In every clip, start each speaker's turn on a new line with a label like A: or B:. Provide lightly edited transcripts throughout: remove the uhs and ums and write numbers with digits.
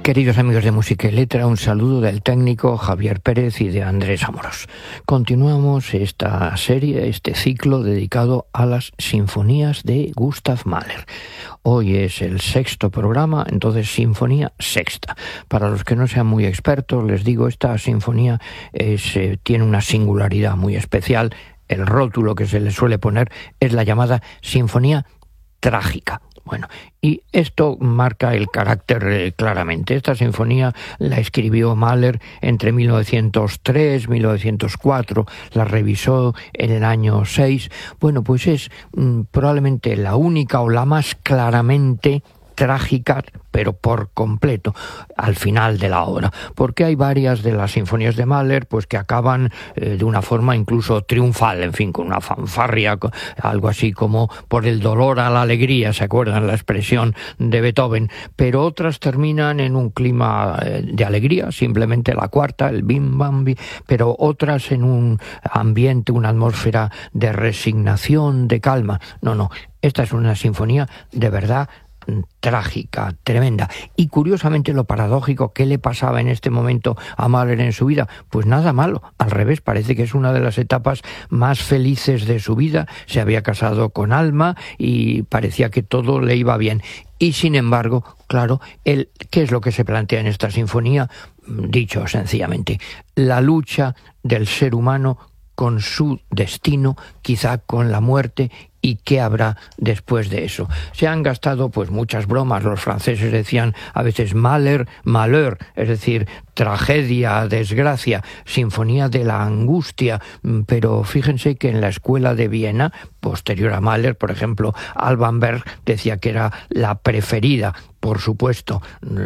A: Queridos amigos de Música y Letra, un saludo del técnico Javier Pérez y de Andrés Amorós. Continuamos esta serie, este ciclo dedicado a las sinfonías de Gustav Mahler. Hoy es el 6º programa, entonces Sinfonía Sexta. Para los que no sean muy expertos, les digo, esta sinfonía tiene una singularidad muy especial. El rótulo que se le suele poner es la llamada Sinfonía Trágica. Bueno, y esto marca el carácter claramente. Esta sinfonía la escribió Mahler entre 1903 y 1904, la revisó en el año 6. Bueno, pues es probablemente la única o la más claramente trágica, pero por completo, al final de la obra, porque hay varias de las sinfonías de Mahler pues que acaban de una forma incluso triunfal, en fin, con una fanfarria, algo así como por el dolor a la alegría, ¿se acuerdan la expresión de Beethoven? Pero otras terminan en un clima de alegría, simplemente la cuarta, el Bim Bam Bim, pero otras en un ambiente, una atmósfera de resignación, de calma. No, esta es una sinfonía de verdad trágica, tremenda. Y curiosamente lo paradójico, ¿qué le pasaba en este momento a Mahler en su vida? Pues nada malo, al revés, parece que es una de las etapas más felices de su vida. Se había casado con Alma y parecía que todo le iba bien. Y sin embargo, claro, ¿qué es lo que se plantea en esta sinfonía? Dicho sencillamente, la lucha del ser humano con su destino, quizá con la muerte, y qué habrá después de eso. Se han gastado pues muchas bromas. Los franceses decían a veces Mahler, malheur, es decir, tragedia, desgracia, sinfonía de la angustia, pero fíjense que en la escuela de Viena, posterior a Mahler, por ejemplo, Alban Berg decía que era la preferida. Por supuesto,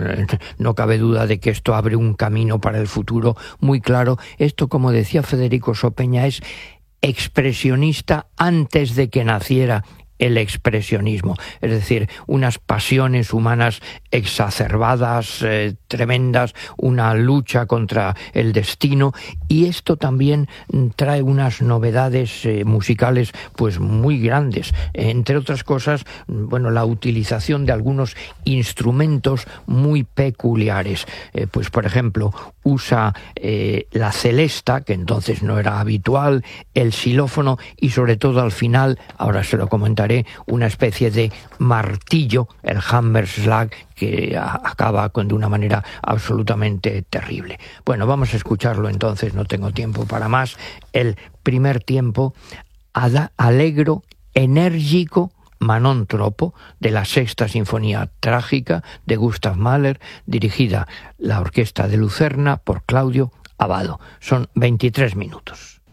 A: no cabe duda de que esto abre un camino para el futuro muy claro. Esto, como decía Federico Sopeña, es expresionista antes de que naciera el expresionismo, es decir, unas pasiones humanas exacerbadas, tremendas, una lucha contra el destino, y esto también trae unas novedades musicales pues muy grandes, entre otras cosas, bueno, la utilización de algunos instrumentos muy peculiares, pues por ejemplo, usa la celesta, que entonces no era habitual, el xilófono y sobre todo al final, ahora se lo comentaré, una especie de martillo, el Hammerschlag, que acaba de una manera absolutamente terrible. Bueno, vamos a escucharlo entonces, no tengo tiempo para más. El primer tiempo, alegro, enérgico, Manon Troppo, de la Sexta Sinfonía Trágica de Gustav Mahler, dirigida la Orquesta de Lucerna por Claudio Abbado. Son 23 minutos.